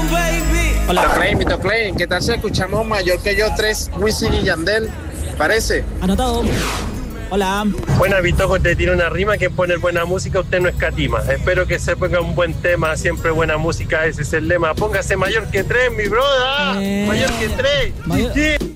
Hola. Toclay, ¿qué tal si escuchamos Mayor que yo 3, Wisin y Yandel? ¿Parece? Anotado. Hola. Buena, Bitoco, te tiene una rima que poner buena música, usted no escatima. Espero que se ponga un buen tema, siempre buena música, ese es el lema. Póngase mayor que 3, mi brother. Mayor que 3. Mayor...